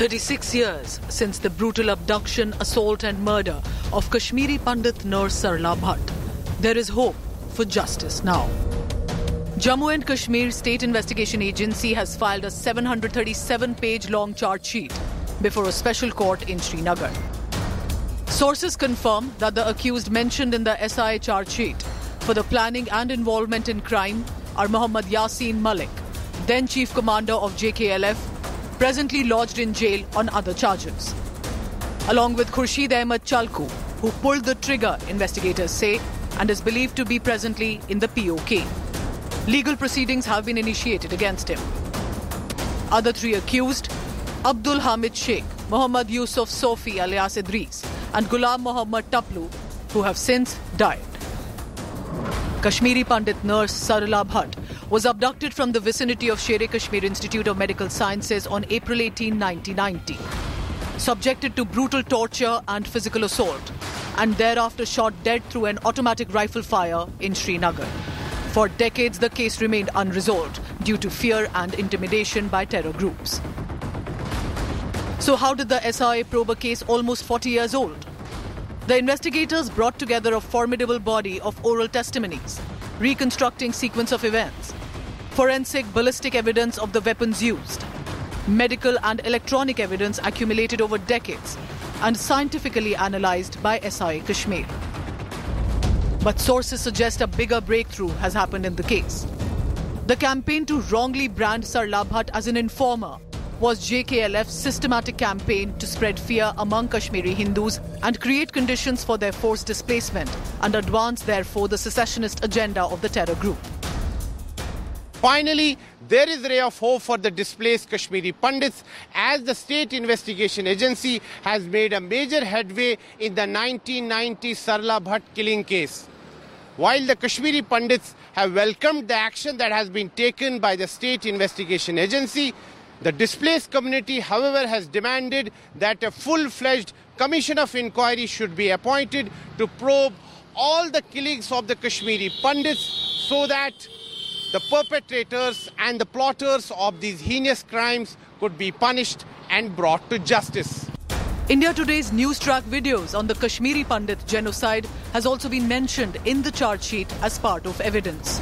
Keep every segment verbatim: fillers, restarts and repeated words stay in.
thirty-six years since the brutal abduction, assault and murder of Kashmiri Pandit Nurse Sarla Bhatt. There is hope for justice now. Jammu and Kashmir State Investigation Agency has filed a seven hundred thirty-seven page long charge sheet before a special court in Srinagar. Sources confirm that the accused mentioned in the S I A charge sheet for the planning and involvement in crime are Mohammad Yasin Malik, then Chief Commander of J K L F, presently lodged in jail on other charges. Along with Khurshid Ahmed Chalku, who pulled the trigger, investigators say, and is believed to be presently in the P O K. Legal proceedings have been initiated against him. Other three accused, Abdul Hamid Sheikh, Mohammad Yusuf Sofi alias Idris, and Ghulam Mohammad Taplu, who have since died. Kashmiri Pandit nurse Sarla Bhatt was abducted from the vicinity of Sher-e-Kashmir Institute of Medical Sciences on April eighteenth, nineteen ninety. Subjected to brutal torture and physical assault, and thereafter shot dead through an automatic rifle fire in Srinagar. For decades, the case remained unresolved due to fear and intimidation by terror groups. So how did the S I A probe a case almost forty years old? The investigators brought together a formidable body of oral testimonies, reconstructing sequence of events, forensic ballistic evidence of the weapons used, medical and electronic evidence accumulated over decades, and scientifically analysed by S I A Kashmir. But sources suggest a bigger breakthrough has happened in the case. The campaign to wrongly brand Sarla Bhatt as an informer was J K L F's systematic campaign to spread fear among Kashmiri Hindus and create conditions for their forced displacement and advance, therefore, the secessionist agenda of the terror group. Finally, there is a ray of hope for the displaced Kashmiri Pandits as the State Investigation Agency has made a major headway in the nineteen ninety Sarla Bhatt killing case. While the Kashmiri Pandits have welcomed the action that has been taken by the State Investigation Agency, the displaced community, however, has demanded that a full-fledged commission of inquiry should be appointed to probe all the killings of the Kashmiri Pandits so that the perpetrators and the plotters of these heinous crimes could be punished and brought to justice. India Today's news track videos on the Kashmiri Pandit genocide has also been mentioned in the charge sheet as part of evidence.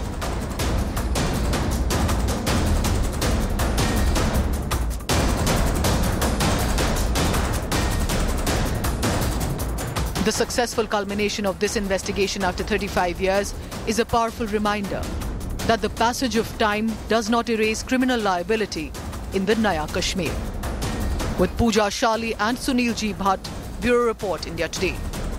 The successful culmination of this investigation after thirty-five years is a powerful reminder that the passage of time does not erase criminal liability in the Naya Kashmir. With Pooja Shali and Sunil G. Bhatt, Bureau Report, India Today.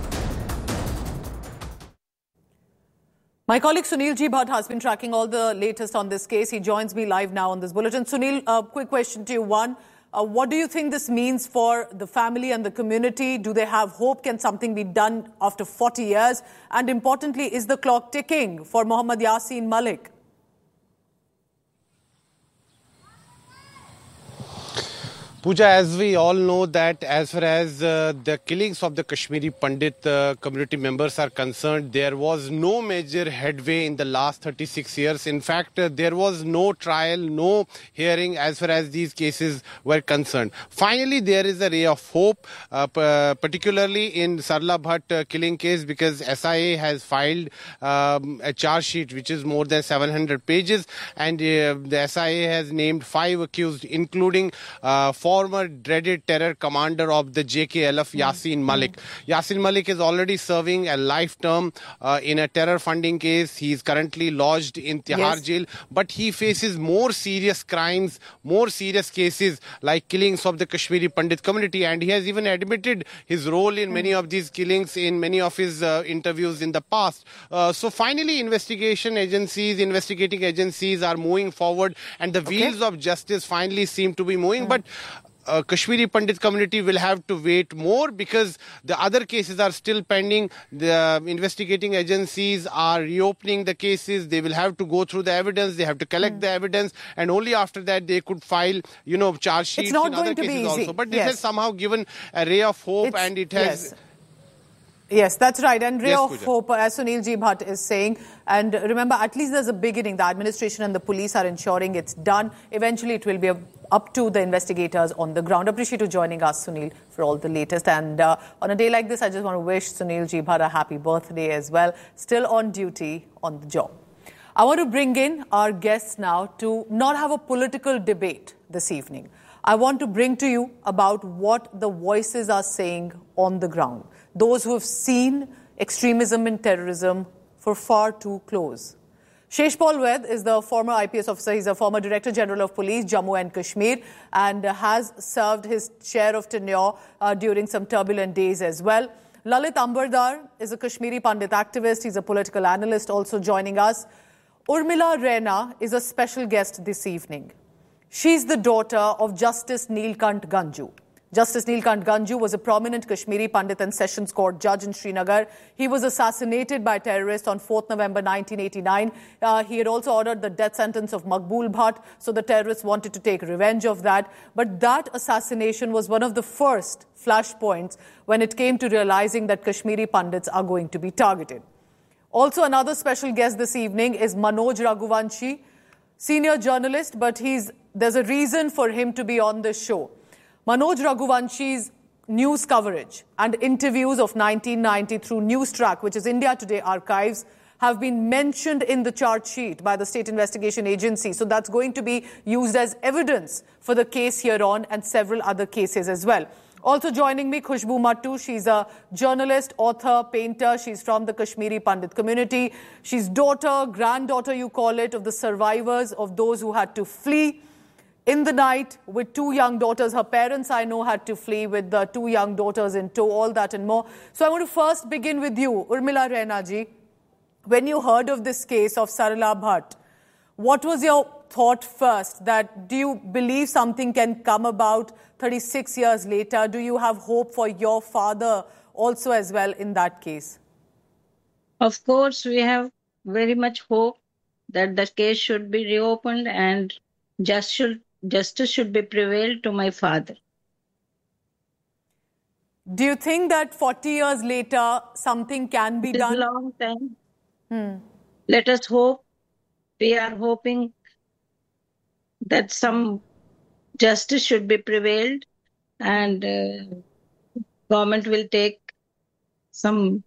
My colleague Sunil G. Bhatt has been tracking all the latest on this case. He joins me live now on this bulletin. Sunil, a quick question to you. One, uh, what do you think this means for the family and the community? Do they have hope? Can something be done after forty years? And importantly, is the clock ticking for Mohammad Yasin Malik? Pooja, as we all know that as far as uh, the killings of the Kashmiri Pandit uh, community members are concerned, there was no major headway in the last thirty-six years. In fact, uh, there was no trial, no hearing as far as these cases were concerned. Finally, there is a ray of hope, uh, p- particularly in Sarla Bhatt uh, killing case, because S I A has filed um, a charge sheet which is more than seven hundred pages, and uh, the S I A has named five accused, including uh, four former dreaded terror commander of the J K L F, Yasin Malik. Yasin Malik is already serving a life term uh, in a terror funding case. He is currently lodged in Tihar yes. jail, but he faces more serious crimes, more serious cases like killings of the Kashmiri Pandit community, and he has even admitted his role in many of these killings in many of his uh, interviews in the past. Uh, so finally, investigation agencies, investigating agencies are moving forward, and the okay. wheels of justice finally seem to be moving. Mm. But Uh, Kashmiri Pandit community will have to wait more because the other cases are still pending. The investigating agencies are reopening the cases. They will have to go through the evidence. They have to collect mm. the evidence, and only after that they could file, you know, charge sheets in other cases also. But this yes. has somehow given a ray of hope, it's, and it has. Yes. Yes, that's right. And ray yes, of Pooja. hope, as Sunil G. Bhatt is saying. And remember, at least there's a beginning. The administration and the police are ensuring it's done. Eventually, it will be a up to the investigators on the ground. Appreciate you joining us, Sunil, for all the latest. And uh, on a day like this, I just want to wish Sunil Jibhar a happy birthday as well. Still on duty, on the job. I want to bring in our guests now to not have a political debate this evening. I want to bring to you about what the voices are saying on the ground. Those who have seen extremism and terrorism for far too close. Sheshpal Vaid is the former I P S officer. He's a former Director General of Police, Jammu and Kashmir, and has served his share of tenure uh, during some turbulent days as well. Lalit Ambardar is a Kashmiri Pandit activist. He's a political analyst also joining us. Urmila Raina is a special guest this evening. She's the daughter of Justice Neelkant Ganju. Justice Neelkant Ganju was a prominent Kashmiri Pandit and Sessions Court judge in Srinagar. He was assassinated by terrorists on fourth November nineteen eighty-nine. Uh, he had also ordered the death sentence of Maqbool Bhatt, so the terrorists wanted to take revenge of that. But that assassination was one of the first flashpoints when it came to realizing that Kashmiri Pandits are going to be targeted. Also, another special guest this evening is Manoj Raghuvanshi, senior journalist, but he's, there's a reason for him to be on this show. Manoj Raghuvanshi's news coverage and interviews of nineteen ninety through Newstrack, which is India Today archives, have been mentioned in the charge sheet by the State Investigation Agency. So that's going to be used as evidence for the case here on and several other cases as well. Also joining me, Khushbu Mattu. She's a journalist, author, painter. She's from the Kashmiri Pandit community. She's daughter, granddaughter, you call it, of the survivors of those who had to flee in the night with two young daughters. Her parents, I know, had to flee with the two young daughters in tow, all that and more. So I want to first begin with you, Urmila Raina ji. When you heard of this case of Sarala Bhatt, what was your thought first? That do you believe something can come about thirty-six years later? Do you have hope for your father also as well in that case? Of course, we have very much hope that the case should be reopened and just should, justice should be prevailed to my father. Do you think that forty years later something can be it done? It's a long time. Hmm. Let us hope. We are hoping that some justice should be prevailed and uh, government will take some...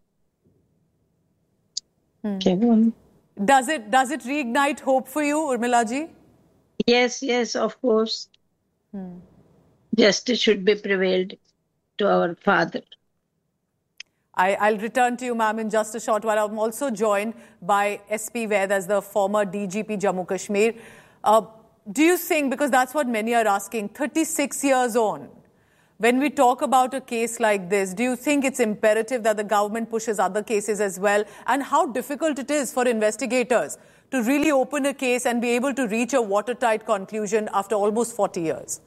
Hmm. Does it, does it reignite hope for you, Urmila ji? Yes, yes, of course. Hmm. Justice should be prevailed to our father. I, I'll return to you, ma'am, in just a short while. I'm also joined by S P Vaid as the former D G P Jammu Kashmir. Uh, do you think, because that's what many are asking, thirty-six years on, when we talk about a case like this, do you think it's imperative that the government pushes other cases as well? And how difficult it is for investigators to really open a case and be able to reach a watertight conclusion after almost forty years?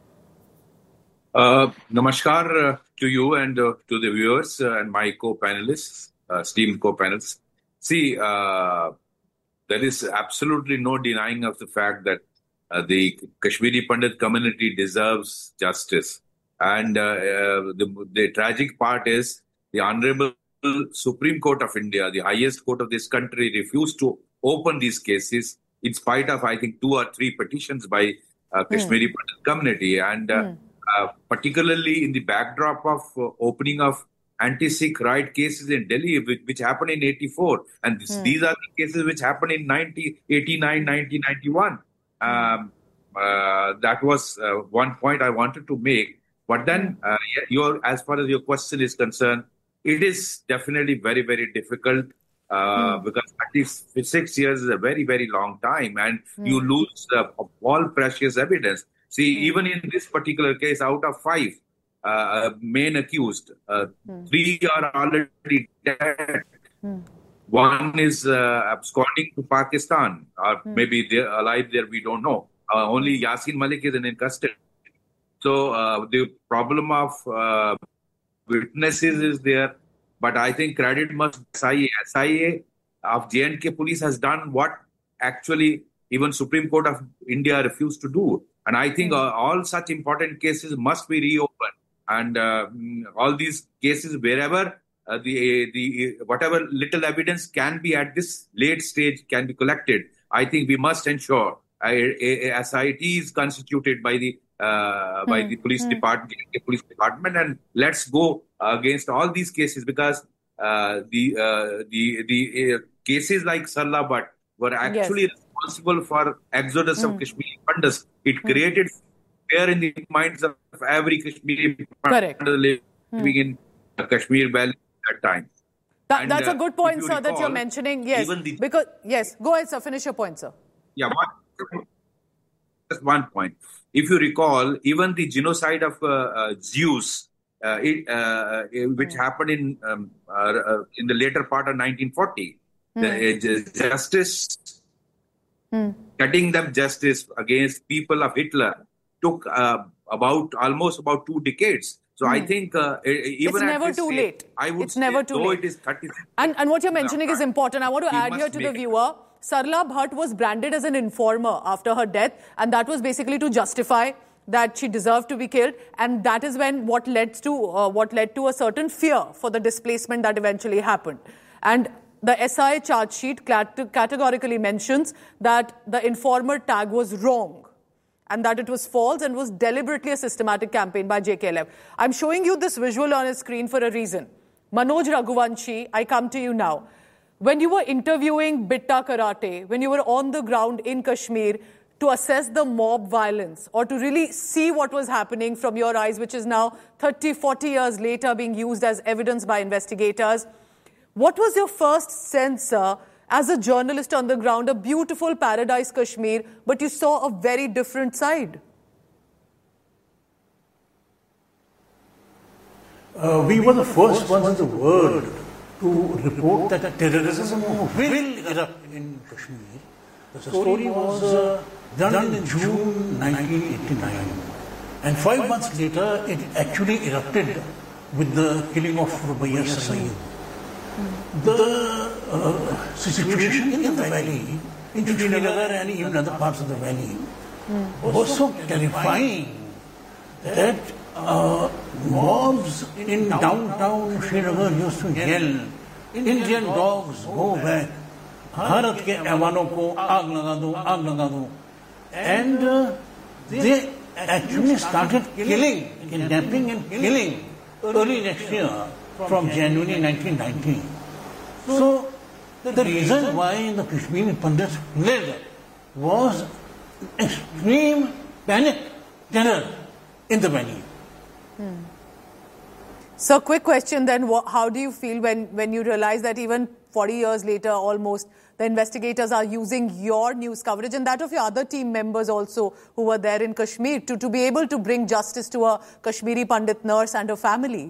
Uh, namaskar uh, to you and uh, to the viewers uh, and my co-panelists, uh, esteemed co-panelists. See, uh, there is absolutely no denying of the fact that uh, the Kashmiri Pandit community deserves justice. And uh, uh, the, the tragic part is the Honorable Supreme Court of India, the highest court of this country, refused to open these cases in spite of, I think, two or three petitions by uh, Kashmiri mm. Pandit community. And uh, mm. uh, particularly in the backdrop of uh, opening of anti-Sikh riot cases in Delhi, which, which happened in eighty-four. And this, mm. these are the cases which happened in nineteen eighty-nine, nineteen ninety-one. Um, uh, that was uh, one point I wanted to make. But then, uh, your, as far as your question is concerned, it is definitely very, very difficult uh, mm. because thirty-six years is a very, very long time, and mm. you lose uh, all precious evidence. See, mm. even in this particular case, out of five uh, main accused, uh, mm. three are already dead. Mm. One is uh, absconding to Pakistan, or mm. maybe they're alive there, we don't know. Uh, only Yasin Malik is in custody. So uh, the problem of uh, witnesses is there, but I think credit must S I A. S I A of J and K police has done what actually even Supreme Court of India refused to do. And I think uh, all such important cases must be reopened. And uh, all these cases, wherever uh, the the whatever little evidence can be at this late stage can be collected, I think we must ensure a, a S I T is constituted by the uh, by Hmm. the police Hmm. department, police department, and let's go against all these cases, because uh, the uh, the the uh, cases like Sarla Bhatt were actually Yes. responsible for exodus Hmm. of Kashmiri Pandits. It created fear in the minds of every Kashmiri Correct. Pandit living in uh, Kashmir Valley at that time. That, And, that's uh, a good if point, you sir, that you're recall, mentioning. Yes. even the- Because, yes, go ahead, sir. Finish your point, sir. Yeah, one, just one point. If you recall, even the genocide of uh, uh, Zeus, uh, it, uh, which happened in um, uh, in the later part of nineteen forty, the uh, justice, Hmm. cutting them justice against people of Hitler took uh, about almost about two decades. So I think uh, even It's at never this too stage, late. I would It's say, never too though late. it is thirty. And, and what you're mentioning is important. I want to We add must here to the make it. viewer, Sarla Bhatt was branded as an informer after her death, and that was basically to justify that she deserved to be killed, and that is when what led to uh, what led to a certain fear for the displacement that eventually happened. And the S I charge sheet cat- categorically mentions that the informer tag was wrong, and that it was false and was deliberately a systematic campaign by J K L F. I'm showing you this visual on a screen for a reason. Manoj Raghuvanshi, I come to you now. When you were interviewing Bitta Karate, when you were on the ground in Kashmir to assess the mob violence or to really see what was happening from your eyes, which is now thirty, forty years later being used as evidence by investigators, what was your first sense, sir, as a journalist on the ground, a beautiful paradise Kashmir, but you saw a very different side? Uh, we were the first ones in the world to report that terrorism will erupt in Kashmir. The story was uh, done in June nineteen eighty-nine. And five months later, it actually erupted with the killing of Rubaiyat Saeed. The uh, situation in the valley, in Srinagar and even other parts of the valley, was so terrifying that uh, mobs in downtown Srinagar used to yell, Indian dogs, go back. Bharat ke awanon ko aag laga do, aag laga do. And uh, they actually started killing, kidnapping and killing early next year from January nineteen ninety. So the reason why the Kashmiri Pandits fled was extreme panic, terror in the valley. Hmm. So, quick question then, how do you feel when, when you realize that even forty years later almost, the investigators are using your news coverage and that of your other team members also who were there in Kashmir to, to be able to bring justice to a Kashmiri Pandit nurse and her family?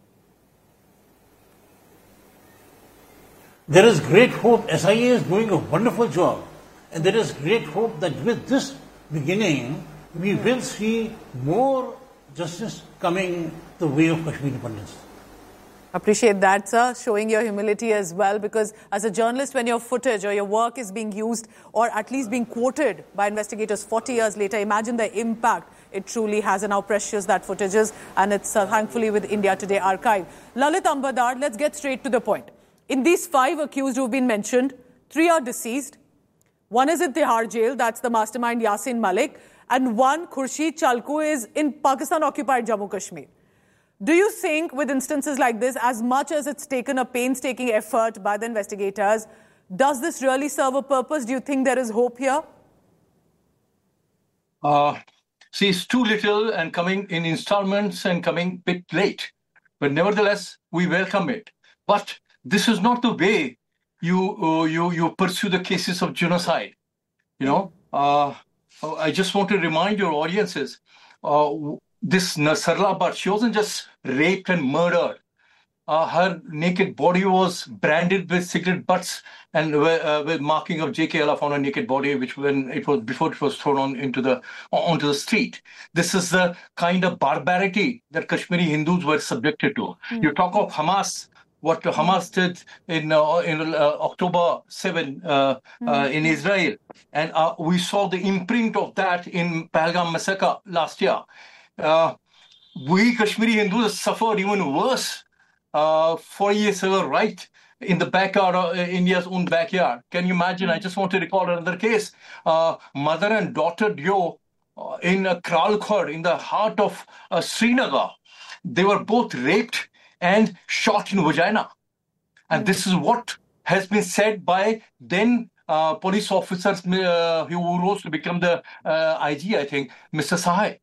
There is great hope. S I A is doing a wonderful job. And there is great hope that with this beginning, we will see more justice coming the way of Kashmiri Pandits. Appreciate that, sir, showing your humility as well, because as a journalist, when your footage or your work is being used or at least being quoted by investigators forty years later, imagine the impact it truly has and how precious that footage is. And it's uh, thankfully with India Today archive. Lalit Ambadar, let's get straight to the point. In these five accused who've been mentioned, three are deceased. One is in Tihar jail, that's the mastermind Yasin Malik. And one, Khurshid Chalku, is in Pakistan-occupied Jammu Kashmir. Do you think with instances like this, as much as it's taken a painstaking effort by the investigators, does this really serve a purpose? Do you think there is hope here? Uh, see, it's too little and coming in installments and coming a bit late. But nevertheless, we welcome it. But this is not the way you uh, you you pursue the cases of genocide. You know, uh, I just want to remind your audiences, uh, this Sarla Bhatt, she wasn't just raped and murdered. Uh, her naked body was branded with cigarette butts and uh, with marking of J K L F on her naked body, which when it was before it was thrown on into the onto the street. This is the kind of barbarity that Kashmiri Hindus were subjected to. Mm. You talk of Hamas. What Hamas did in uh, in uh, October seventh uh, mm. uh, in Israel, and uh, we saw the imprint of that in Pahalgam massacre last year. Uh, we Kashmiri Hindus suffered even worse uh, forty years ago, right in the backyard, of uh, India's own backyard. Can you imagine? I just want to recall another case. Uh, mother and daughter duo uh, in uh, Kralkhor, in the heart of uh, Srinagar. They were both raped and shot in vagina. And mm. this is what has been said by then uh, police officers uh, who rose to become the uh, I G, I think, Mister Sahai.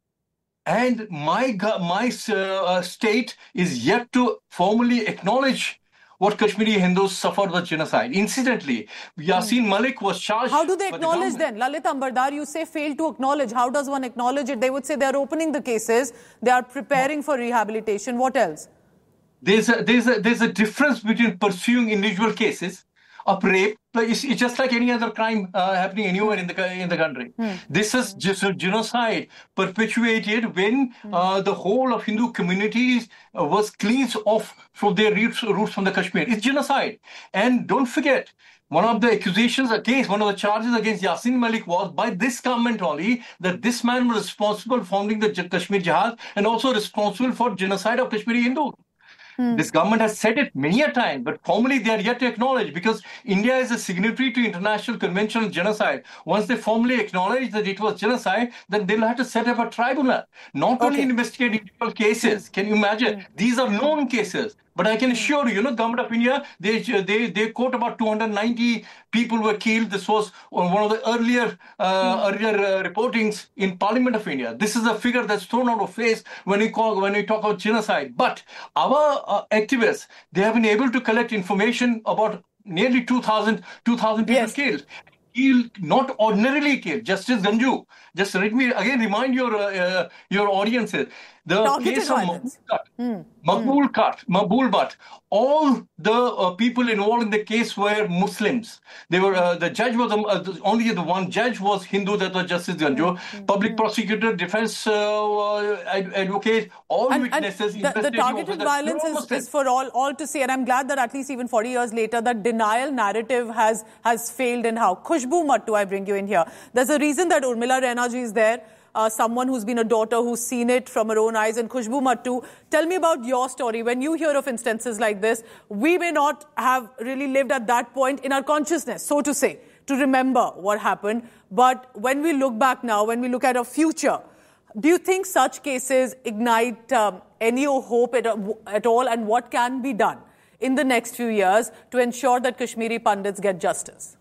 And my my uh, state is yet to formally acknowledge what Kashmiri Hindus suffered was genocide. Incidentally, Yasin Malik was charged. How do they acknowledge the then? Lalit Ambardar, you say fail to acknowledge. How does one acknowledge it? They would say they are opening the cases, they are preparing for rehabilitation. What else? There's a, there's a, there's a difference between pursuing individual cases of rape. It's, it's just like any other crime uh, happening anywhere in the in the country. Hmm. This is just a genocide perpetuated when hmm. uh, the whole of Hindu communities uh, was cleansed off from their roots, roots from the Kashmir. It's genocide. And don't forget, one of the accusations against, one of the charges against Yasin Malik was by this government only, that this man was responsible for founding the Kashmir Jihad and also responsible for genocide of Kashmiri Hindus. Hmm. This government has said it many a time, but formally they are yet to acknowledge, because India is a signatory to International Convention on Genocide. Once they formally acknowledge that it was genocide, then they'll have to set up a tribunal, not okay. only investigate individual cases. Can you imagine? Hmm. These are known cases. But I can assure you, you know, Government of India, they they they quote about two hundred ninety people were killed. This was one of the earlier uh, mm. earlier uh, reportings in Parliament of India. This is a figure that's thrown out of face when we call when we talk about genocide. But our uh, activists, they have been able to collect information about nearly two thousand people yes. killed. Killed, not ordinarily killed. Justice Ganju. Just let me again remind your uh, uh, your audiences. The Targeted case of violence. Mm. Maqbul mm. Khat, Maqbul Bhatt, all the uh, people involved in the case were Muslims. They were uh, the judge was um, uh, only the one judge was Hindu. That was Justice Ganju. Mm. Public mm. prosecutor, defense uh, advocate, all and, and witnesses. The, the targeted violence is, is for all all to see, and I'm glad that at least even forty years later, that denial narrative has has failed in how. Khushbu Mattu, I bring you in here. There's a reason that Urmila Raina ji is there. Uh, someone who's been a daughter who's seen it from her own eyes. And Khushbu Mattu, tell me about your story. When you hear of instances like this, we may not have really lived at that point in our consciousness, so to say, to remember what happened. But when we look back now, when we look at our future, do you think such cases ignite um, any hope at, at all? And what can be done in the next few years to ensure that Kashmiri Pandits get justice?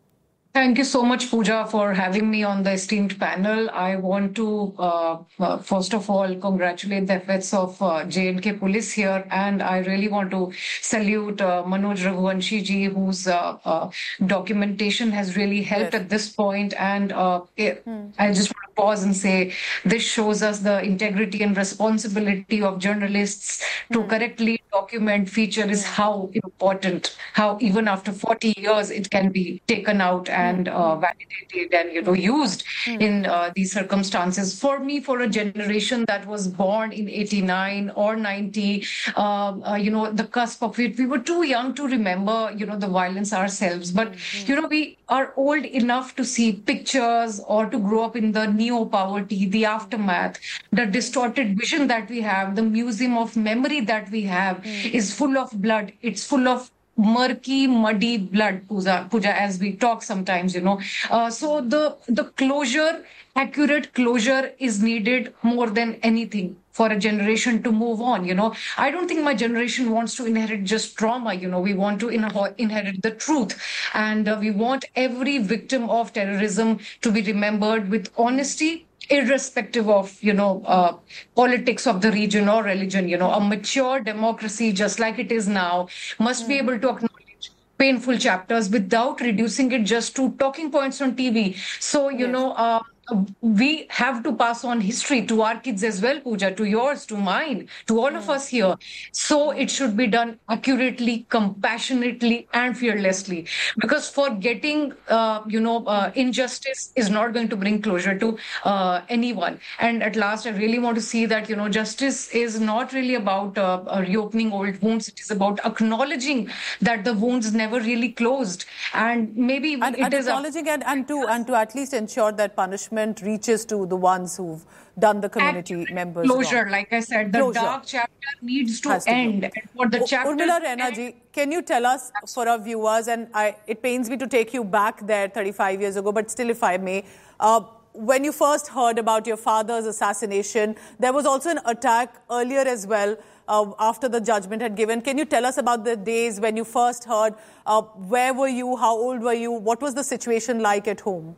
Thank you so much, Pooja, for having me on the esteemed panel. I want to, uh, uh, first of all, congratulate the efforts of uh, J and K police here. And I really want to salute uh, Manoj Raghuvanshi ji, whose uh, uh, documentation has really helped yes. at this point. And uh, it, hmm. I just want to pause and say, this shows us the integrity and responsibility of journalists hmm. to correctly document feature is how important, how even after forty years it can be taken out and uh, validated and, you know, used mm. in uh, these circumstances. For me, for a generation that was born in eighty-nine or ninety, uh, uh, you know, the cusp of it, we were too young to remember, you know, the violence ourselves. But, mm-hmm. you know, we are old enough to see pictures or to grow up in the neo-poverty, the aftermath, the distorted vision that we have, the museum of memory that we have mm. is full of blood. It's full of murky, muddy blood, Pooja, Pooja, as we talk sometimes, you know. Uh, so the, the closure, accurate closure is needed more than anything for a generation to move on, you know. I don't think my generation wants to inherit just trauma, you know. We want to in- inherit the truth. And uh, we want every victim of terrorism to be remembered with honesty, irrespective of, you know, uh, politics of the region or religion. You know, a mature democracy, just like it is now, must mm. be able to acknowledge painful chapters without reducing it just to talking points on T V. So, you yes. know, uh, we have to pass on history to our kids as well, Pooja, to yours, to mine, to all mm. of us here. So it should be done accurately, compassionately, and fearlessly. Because forgetting, uh, you know, uh, injustice is not going to bring closure to uh, anyone. And at last, I really want to see that, you know, justice is not really about uh, uh, reopening old wounds. It is about acknowledging that the wounds never really closed. And maybe and, it and is acknowledging a- and, and, to, and to at least ensure that punishment reaches to the ones who've done the community members closure, wrong. Like I said, the Closure. dark chapter needs to, Has to end. go. And for the chapter Urmila Raina ji, can you tell us, for our viewers, and I, it pains me to take you back there thirty-five years ago, but still if I may, uh, when you first heard about your father's assassination, there was also an attack earlier as well, uh, after the judgment had given. Can you tell us about the days when you first heard? Uh, where were you? How old were you? What was the situation like at home?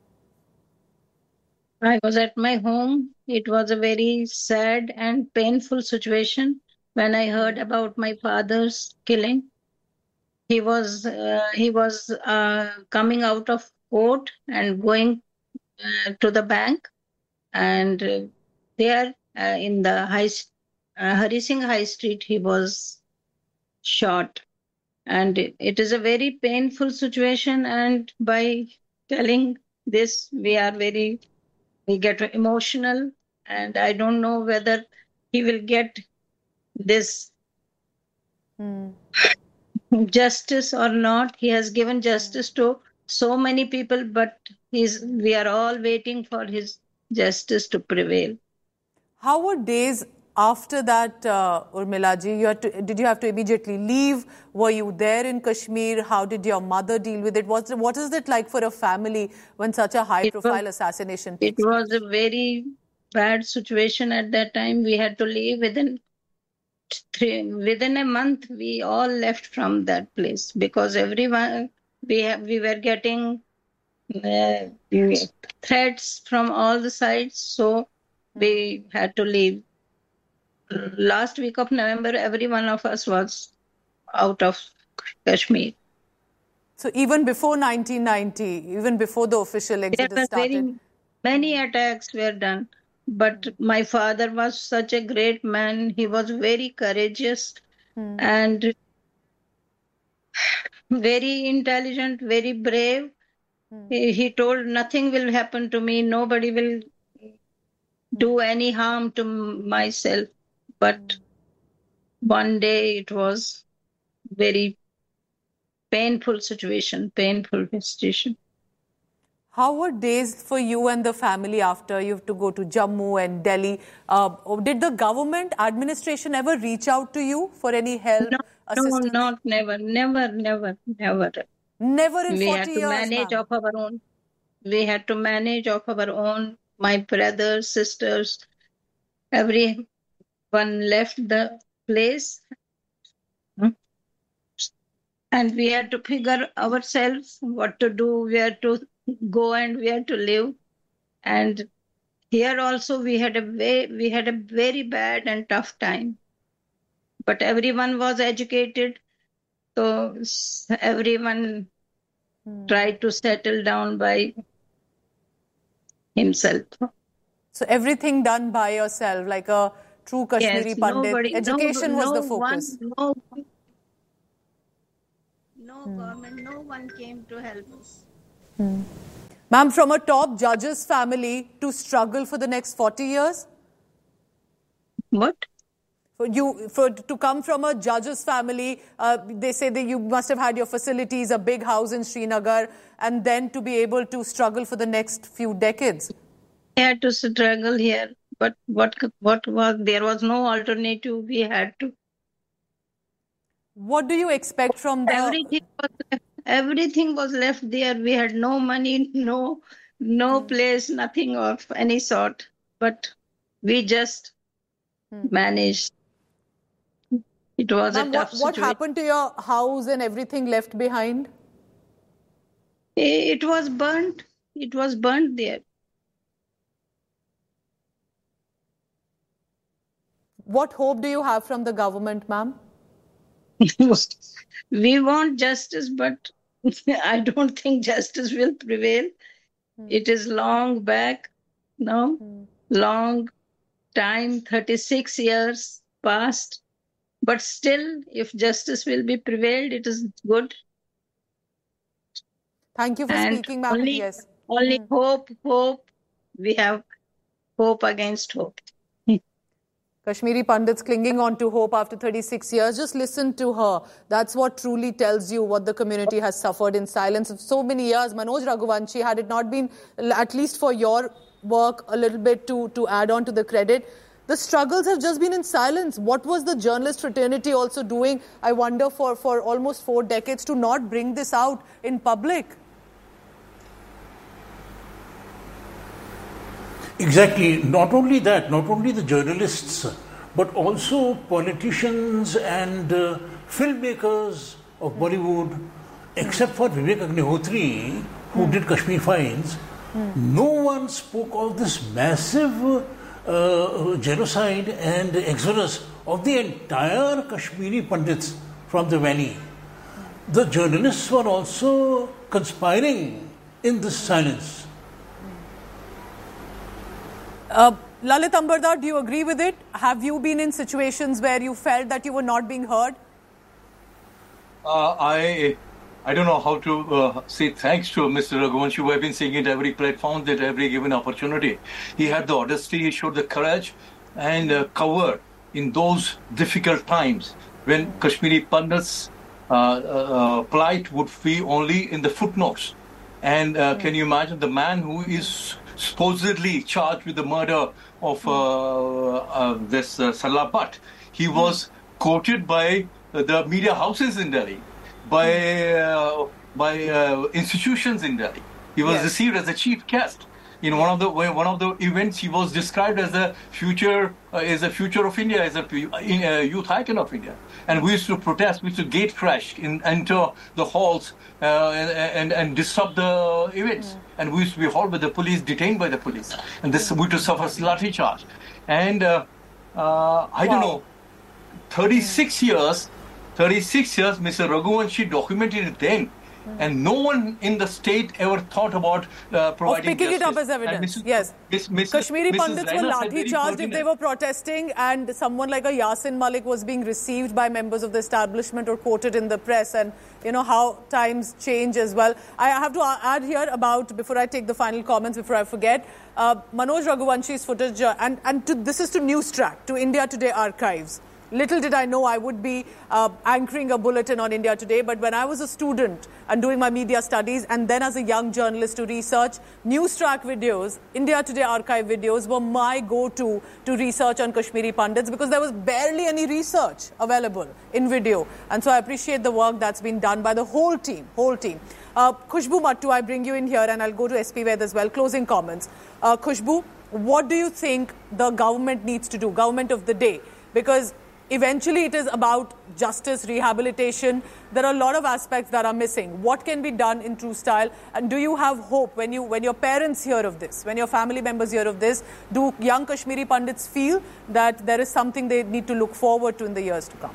I was at my home. It was a very sad and painful situation when I heard about my father's killing. He was uh, he was uh, coming out of court and going uh, to the bank, and uh, there uh, in the high uh, Hari Singh High Street, he was shot. And it, it is a very painful situation. And by telling this, we are very we get emotional, and I don't know whether he will get this Hmm. justice or not. He has given justice to so many people, but he's, we are all waiting for his justice to prevail. How were days after that, uh, Urmila ji? You had to, did you have to immediately leave? Were you there in Kashmir? How did your mother deal with it? What, what is it like for a family when such a high-profile assassination It takes place? was a very bad situation at that time. We had to leave within three, within a month. We all left from that place because everyone we have, we were getting uh, threats from all the sides. So we had to leave. Last week of November, every one of us was out of Kashmir. So even before nineteen ninety, even before the official There exodus were started, very many attacks were done, but my father was such a great man. He was very courageous and very intelligent, very brave. He, he told nothing will happen to me. Nobody will do any harm to myself. But one day it was very painful situation, painful situation. how were days for you and the family after you have to go to Jammu and Delhi? Uh, did the government administration ever reach out to you for any help, No, no, assistance? not never, never, never, never. Never in We had forty to years, manage ma'am. of our own. We had to manage of our own. My brothers, sisters, everyone left the place. And we had to figure ourselves what to do, where to go and where to live. And here also we had a way, we had a very bad and tough time. But everyone was educated. So everyone tried to settle down by himself. So everything done by yourself, like a true Kashmiri Yes, Pandit. nobody, Education no, was no the focus. One, no, no government, no one came to help us. Ma'am, from a top judge's family to struggle for the next forty years? What? For you, for to come from a judge's family, uh, they say that you must have had your facilities, a big house in Srinagar, and then to be able to struggle for the next few decades. We had to struggle here, but what what was there was no alternative. We had to. What do you expect from the... Everything was left, everything was left there. We had no money, no no place, nothing of any sort. But we just managed. It was Ma'am, a tough what, what situation. happened to your house and everything left behind? It was burnt. It was burnt there. What hope do you have from the government, ma'am? We want justice, but I don't think justice will prevail. It is long back, no, long time, thirty-six years past. But still, if justice will be prevailed, it is good. Thank you for And speaking, ma'am. only, Yes. only hope, hope. We have hope against hope. Kashmiri Pandits clinging on to hope after thirty-six years. Just listen to her. That's what truly tells you what the community has suffered in silence of so many years. Manoj Raghuvanshi, had it not been, at least for your work a little bit to, to add on to the credit. The struggles have just been in silence. What was the journalist fraternity also doing, I wonder, for, for almost four decades to not bring this out in public? Exactly. Not only that, not only the journalists, but also politicians and uh, filmmakers of Bollywood, except for Vivek Agnihotri, who mm. did Kashmir Files. Mm. No one spoke of this massive uh, genocide and exodus of the entire Kashmiri Pandits from the valley. The journalists were also conspiring in this silence. Uh, Lalit Ambardar, do you agree with it? Have you been in situations where you felt that you were not being heard? Uh, I I don't know how to uh, say thanks to Mister Raghuvanshi, who have been saying it every platform, that every given opportunity. He had the honesty, he showed the courage and uh, cover in those difficult times when Kashmiri Pandits' uh, uh, plight would be only in the footnotes. And uh, mm. can you imagine the man who is supposedly charged with the murder of uh, uh, this uh, Salah Bhatt? He mm. was quoted by the media houses in Delhi, by uh, by uh, institutions in Delhi. He was yes. received as a chief guest in one of the one of the events. He was described as the future uh, as a future of India, as a, a youth icon of India. And we used to protest, we used to gate crash, in, enter the halls uh, and, and and disrupt the events. Mm. And we used to be hauled by the police, detained by the police, and this we used to suffer lathi charge. And uh, uh, I wow. don't know, thirty-six years. thirty-six years, Mister Raghuvanshi documented it then, mm. and no one in the state ever thought about uh, providing of picking justice. it up as evidence. Missus Yes. Miss, Missus Kashmiri Missus Pandits Raina were lathi charged if they were protesting, and someone like a Yasin Malik was being received by members of the establishment or quoted in the press, and you know how times change as well. I have to add here about, before I take the final comments, before I forget, uh, Manoj Raghuvanshi's footage, uh, and, and to, this is to Newstrack, to India Today archives. Little did I know I would be uh, anchoring a bulletin on India Today, but when I was a student and doing my media studies, and then as a young journalist to research, Newstrack videos, India Today archive videos were my go-to to research on Kashmiri Pandits, because there was barely any research available in video. And so I appreciate the work that's been done by the whole team, whole team. Uh, Khushbu Mattu, I bring you in here, and I'll go to S P Vaid as well. Closing comments. Uh, Khushbu, what do you think the government needs to do, government of the day? Because eventually, it is about justice, rehabilitation. There are a lot of aspects that are missing. What can be done in true style? And do you have hope when you, when your parents hear of this, when your family members hear of this? Do young Kashmiri Pandits feel that there is something they need to look forward to in the years to come?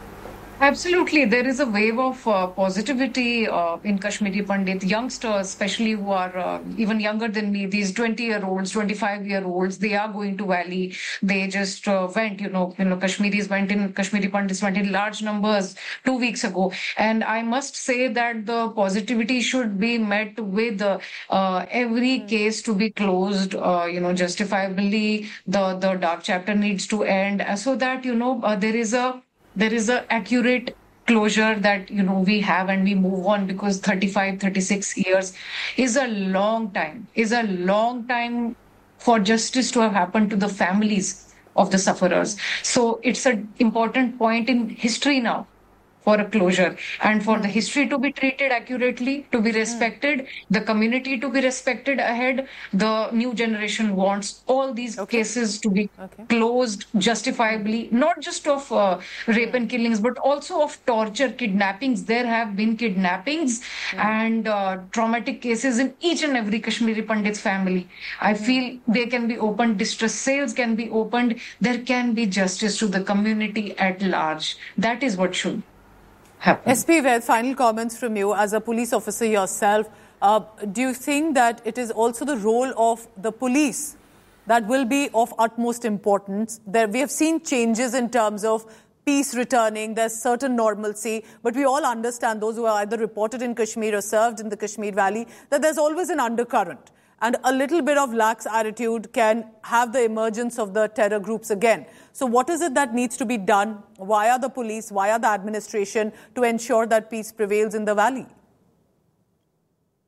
Absolutely. There is a wave of uh, positivity uh, in Kashmiri Pandit. Youngsters, especially who are uh, even younger than me, these twenty-year-olds, twenty-five-year-olds, they are going to Valley. They just uh, went, you know, you know, Kashmiris went in, Kashmiri Pandits went in large numbers two weeks ago. And I must say that the positivity should be met with uh, uh, every case to be closed, uh, you know, justifiably. The, the dark chapter needs to end uh, so that, you know, uh, there is a There is an accurate closure that, you know, we have, and we move on, because thirty-five, thirty-six years is a long time, is a long time for justice to have happened to the families of the sufferers. So it's an important point in history now for a closure, and for the history to be treated accurately, to be respected, the community to be respected ahead. The new generation wants all these okay. cases to be okay. closed justifiably, not just of uh, rape and killings, but also of torture, kidnappings. There have been kidnappings mm. and uh, traumatic cases in each and every Kashmiri Pandit's family. I mm. feel they can be opened, distress sales can be opened, there can be justice to the community at large. That is what should happen. S P Vaid, final comments from you as a police officer yourself. Uh, do you think that it is also the role of the police that will be of utmost importance? There, we have seen changes in terms of peace returning, there's certain normalcy, but we all understand, those who are either reported in Kashmir or served in the Kashmir Valley, that there's always an undercurrent. And a little bit of lax attitude can have the emergence of the terror groups again. So what is it that needs to be done via the police, via the administration, to ensure that peace prevails in the valley?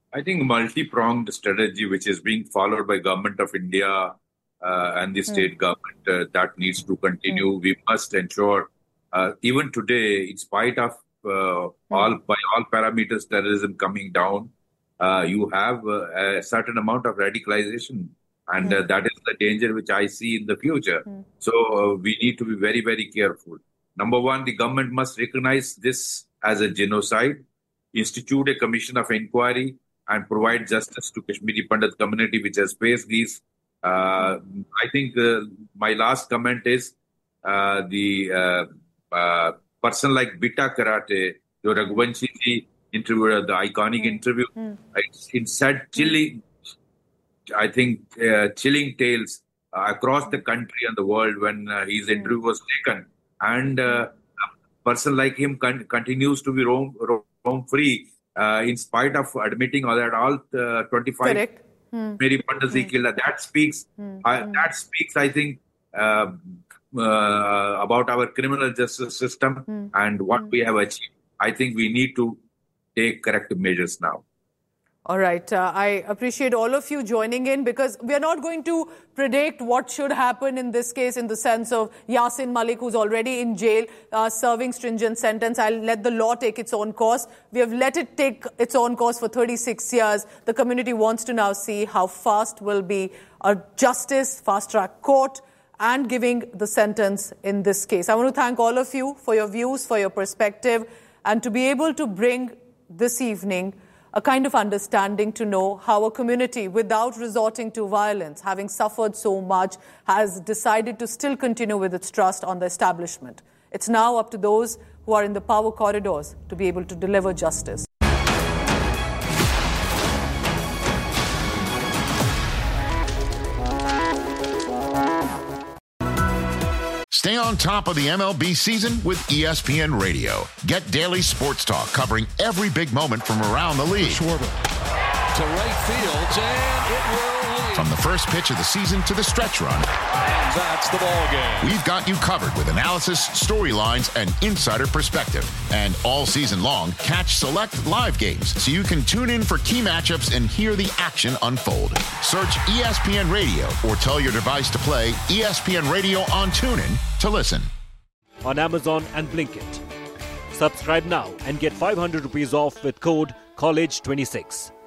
I think multi-pronged strategy, which is being followed by Government of India uh, and the state mm. government, uh, that needs to continue. Mm. We must ensure, uh, even today, in spite of uh, mm. all by all parameters, terrorism coming down, uh, you have uh, a certain amount of radicalization, and mm. uh, that is the danger which I see in the future. Mm. So uh, we need to be very, very careful. Number one, the government must recognize this as a genocide, institute a commission of inquiry, and provide justice to Kashmiri Pandit community which has faced these. Uh, I think uh, my last comment is uh, the uh, uh, person like Bita Karate, the Raghuvanshi ji interview, the iconic mm. interview, mm. it said chilling, I think uh, chilling tales uh, across the country and the world when uh, his mm. interview was taken. And uh, a person like him con- continues to be roam, roam free. Uh, in spite of admitting all that, all uh, twenty-five hmm. Mary Pandits hmm. killed, that speaks. Hmm. Uh, hmm. That speaks, I think, uh, uh, about our criminal justice system hmm. and what hmm. we have achieved. I think we need to take corrective measures now. All right. Uh, I appreciate all of you joining in, because we are not going to predict what should happen in this case in the sense of Yasin Malik, who's already in jail, uh, serving stringent sentence. I'll let the law take its own course. We have let it take its own course for thirty-six years. The community wants to now see how fast will be a justice, fast-track court, and giving the sentence in this case. I want to thank all of you for your views, for your perspective, and to be able to bring this evening a kind of understanding to know how a community, without resorting to violence, having suffered so much, has decided to still continue with its trust on the establishment. It's now up to those who are in the power corridors to be able to deliver justice. Stay on top of the M L B season with E S P N Radio. Get daily sports talk covering every big moment from around the league. Schwarber to right field, and it will lead. From the first pitch of the season to the stretch run. And that's the ball game. We've got you covered with analysis, storylines, and insider perspective. And all season long, catch select live games so you can tune in for key matchups and hear the action unfold. Search E S P N Radio or tell your device to play E S P N Radio on TuneIn to listen. On Amazon and Blinkit. Subscribe now and get five hundred rupees off with code college twenty-six.